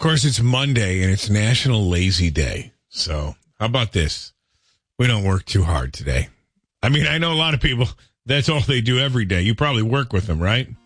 course, it's Monday, and it's National Lazy Day. So how about this? We don't work too hard today. I mean, I know a lot of people, that's all they do every day. You probably work with them, right?